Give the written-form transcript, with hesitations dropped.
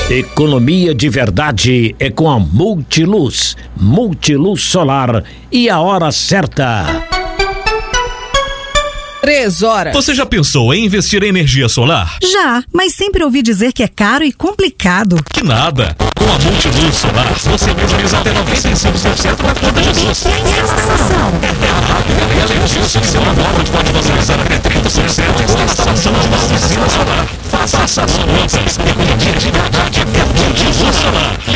Economia de verdade é com a Multiluz. Multiluz Solar e a hora certa. 3 horas. Você já pensou em investir em energia solar? Já, mas sempre ouvi dizer que é caro e complicado. Que nada! Com a Multiluz Solar, você economiza até 95% na conta de luz. E a instalação? É rápida e além disso, seu amor pode valorizar até 30% na instalação de uma usina solar. Faça as mudanças. Economia de verdade é Multiluz Solar.